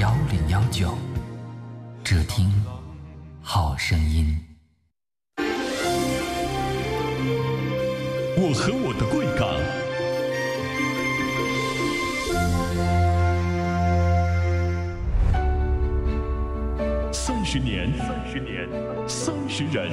1019，只听好声音。 我和我的贵港。30年，30人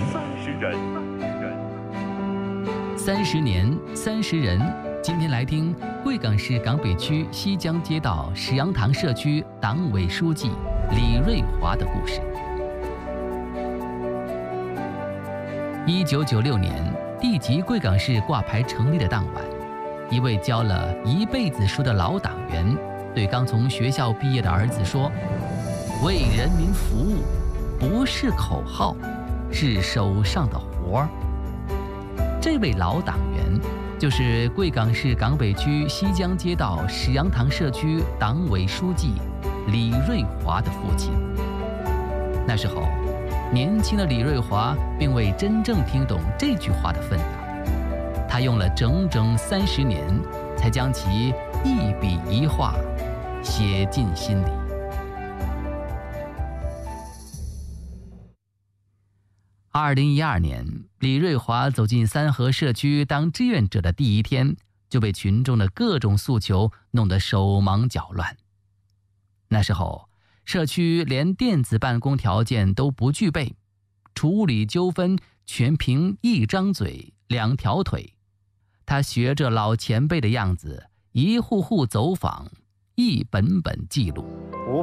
，30年，30人。今天来听贵港市港北区西江街道石羊塘社区党委书记李瑞华的故事。1996年，地级贵港市挂牌成立的当晚，一位教了一辈子书的老党员对刚从学校毕业的儿子说：“为人民服务不是口号，是手上的活儿。”这位老党员就是贵港市港北区西江街道石羊塘社区党委书记李瑞华的父亲。那时候，年轻的李瑞华并未真正听懂这句话的分量，他用了整整30年，才将其一笔一画写进心里。2012年，李瑞华走进三河社区当志愿者的第一天，就被群众的各种诉求弄得手忙脚乱。那时候，社区连电子办公条件都不具备，处理纠纷全凭一张嘴两条腿。他学着老前辈的样子，一户户走访，一本本记录。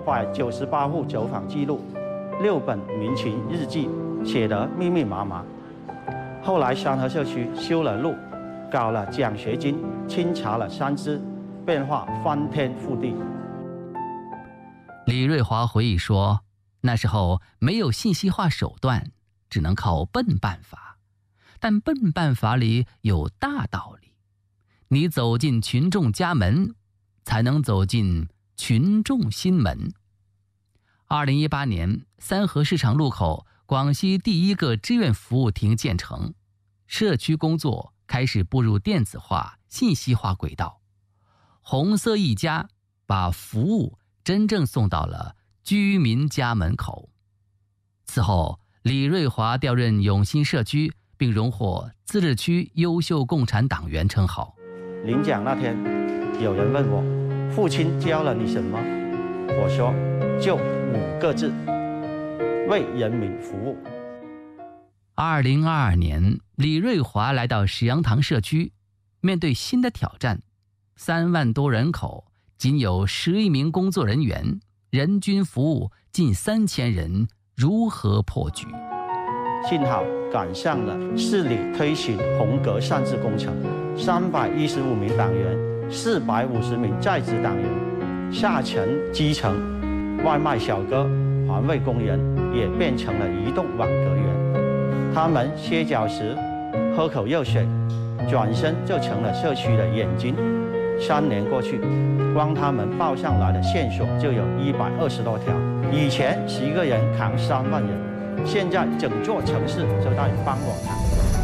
598户走访记录，6本民情日记写得密密麻麻。后来三河社区修了路，搞了奖学金，清查了3支，变化翻天覆地。 李瑞华回忆说，那时候没有信息化手段，只能靠笨办法，但笨办法里有大道理。你走进群众家门，才能走进群众心门。2018年，三河市场路口广西第一个志愿服务亭建成，社区工作开始步入电子化、信息化轨道。红色一家把服务真正送到了居民家门口。此后，李瑞华调任永新社区，并荣获自治区优秀共产党员称号。 领奖那天，有人问我，父亲教了你什么？我说，就5个字：为人民服务。 2022年，李瑞华来到石羊塘社区，面对新的挑战，3万多人口，仅有11名工作人员，人均服务近3000人，如何破局？ 幸好赶上了市里推行红格善治工程，315名党员，450名在职党员，下层基层外卖小哥、环卫工人也变成了移动网格员。他们歇脚时喝口热水，转身就成了社区的眼睛。3年过去，光他们报上来的线索就有120多条。以前10个人扛3万人，现在整座城市就在帮我扛。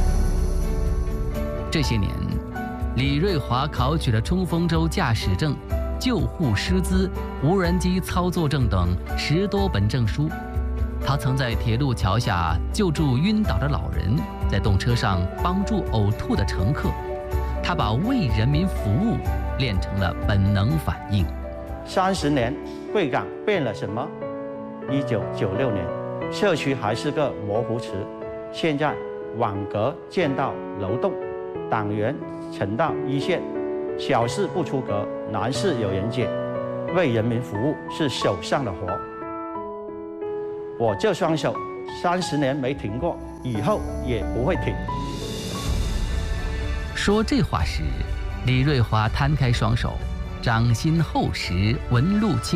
这些年，李瑞华考取了冲锋舟驾驶证、救护师资、无人机操作证等10多本证书。他曾在铁路桥下救助晕倒的老人，在动车上帮助呕吐的乘客。他把为人民服务练成了本能反应。 30年，贵港变了什么？1996年，社区还是个模糊词，现在网格建到楼栋，党员呈到一线，小事不出格，难事有人解，为人民服务是手上的活。我这双手30年没停过，以后也不会停。 说这话时，李瑞华摊开双手，掌心厚实，纹路清。